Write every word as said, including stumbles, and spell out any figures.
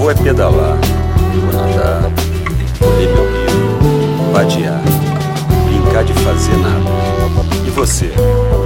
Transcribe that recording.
é pedalar, nadar, ler meu livro, vadiar, brincar de fazer nada. E você?